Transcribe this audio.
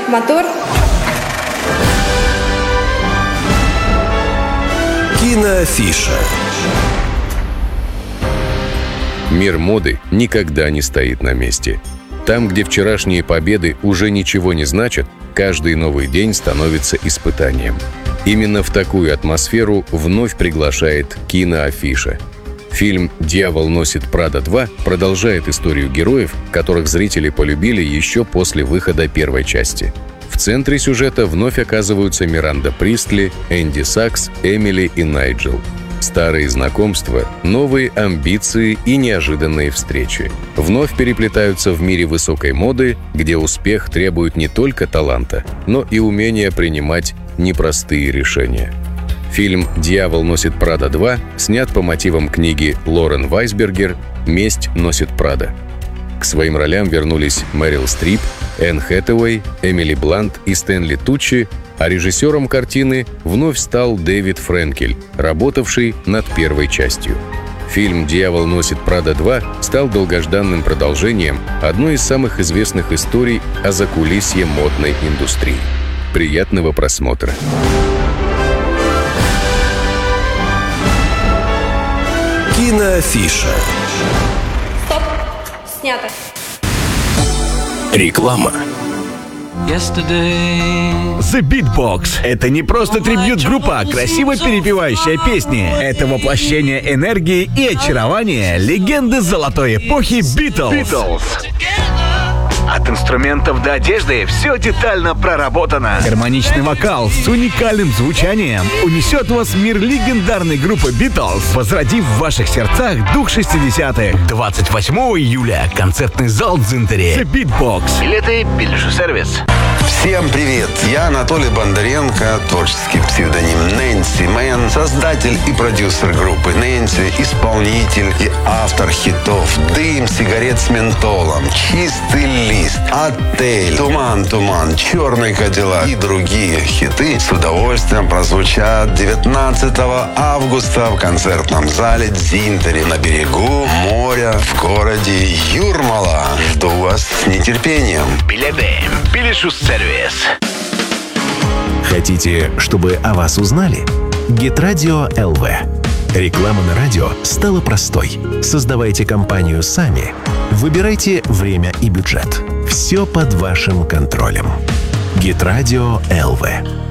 мотор. Киноафиша. Мир моды никогда не стоит на месте. Там, где вчерашние победы уже ничего не значат, каждый новый день становится испытанием. Именно в такую атмосферу вновь приглашает киноафиша. Фильм «Дьявол носит Прада 2» продолжает историю героев, которых зрители полюбили еще после выхода первой части. В центре сюжета вновь оказываются Миранда Пристли, Энди Сакс, Эмили и Найджел. Старые знакомства, новые амбиции и неожиданные встречи вновь переплетаются в мире высокой моды, где успех требует не только таланта, но и умения принимать непростые решения. Фильм «Дьявол носит Прада 2» снят по мотивам книги Лорен Вайсбергер «Месть носит Прада». К своим ролям вернулись Мэрил Стрип, Энн Хэтэуэй, Эмили Блант и Стэнли Туччи, а режиссером картины вновь стал Дэвид Фрэнкель, работавший над первой частью. Фильм «Дьявол носит Прада 2» стал долгожданным продолжением одной из самых известных историй о закулисье модной индустрии. Приятного просмотра! Киноафиша. Стоп. Снято. Реклама. The Beatbox — это не просто трибьют-группа, красиво перепевающая песни. Это воплощение энергии и очарования легенды золотой эпохи Beatles. От инструментов до одежды все детально проработано. Гармоничный вокал с уникальным звучанием унесет вас в мир легендарной группы Beatles, возродив в ваших сердцах дух 60-х. 28 июля концертный зал Дзинтери. The Beatbox. Билеты Билежу-сервис. Всем привет! Я Анатолий Бондаренко, творческий псевдоним Нэнси Мэн, создатель и продюсер группы Нэнси, исполнитель и автор хитов «Дым сигарет с ментолом», «Чистый лист», «Отель», «Туман, «Черный Кадиллак» и другие хиты с удовольствием прозвучат 19 августа в концертном зале Дзинтери на берегу моря в городе Юрмала. Жду вас с нетерпением. Билеты Билежу-сервис. Хотите, чтобы о вас узнали? Гитрадио ЛВ. Реклама на радио стала простой. Создавайте компанию сами. Выбирайте время и бюджет. Все под вашим контролем. Гитрадио ЛВ.